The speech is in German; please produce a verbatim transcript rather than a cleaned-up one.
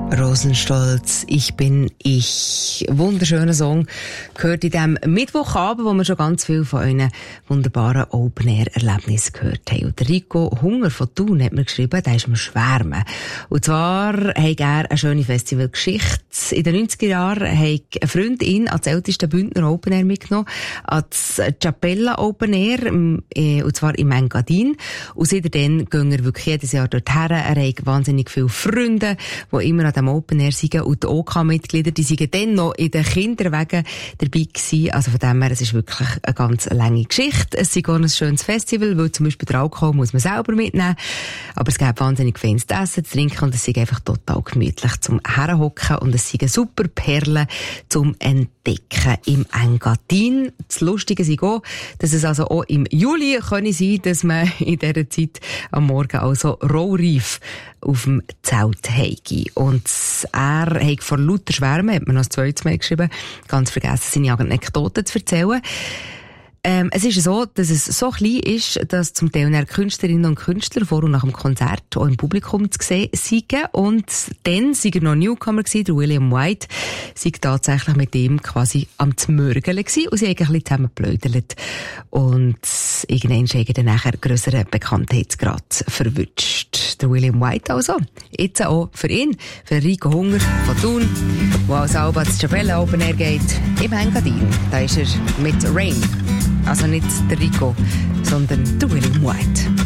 Rosenstolz, ich bin ich. Wunderschöner Song gehört in diesem Mittwochabend, wo wir schon ganz viel von euren wunderbaren Open-Air-Erlebnissen gehört haben. Und der Rico Hunger von Thun hat mir geschrieben, der ist am Schwärmen. Und zwar hat er eine schöne Festivalgeschichte. In den neunziger Jahren hat eine Freundin ans älteste Bündner Open-Air mitgenommen, ans Chapella Open-Air, und zwar im Engadin. Und seitdem gehen er wirklich jedes Jahr dorthin. Er hat wahnsinnig viele Freunde, die immer an dem Open Air sind, und die OK-Mitglieder, die sind dann noch in den Kinderwegen dabei gewesen. Also von dem her, es ist wirklich eine ganz lange Geschichte. Es ist auch ein schönes Festival, weil zum Beispiel der Alkohol muss man selber mitnehmen. Aber es gibt wahnsinnig feines zu essen, zu trinken, und es ist einfach total gemütlich zum Herhocken, und es sind super Perlen zum Entdecken im Engadin. Das Lustige ist auch, dass es also auch im Juli können sein, dass man in dieser Zeit am Morgen also rohreif auf dem Zelt heige. Und er hat vor lauter Schwärmen, hat mir noch ein zweites Mal geschrieben, ganz vergessen, seine Anekdoten zu erzählen. Ähm, es ist so, dass es so klein ist, dass zum Teil Künstlerinnen und Künstler vor und nach dem Konzert auch im Publikum zu sehen sind. Und dann war er noch Newcomer gewesen, der William White, sei tatsächlich mit ihm quasi am Zmörgeln gewesen, und sie haben ein bisschen zusammen geplaudert. Und irgendwann ist er dann nachher grösseren Bekanntheitsgrad verwünscht. Der William White also. Jetzt auch für ihn, für Rico Hunger von Thun, der als Alba das Chapella Open Air geht, im Engadin. Da ist er mit Rain. Also nicht der Rico, sondern der William White.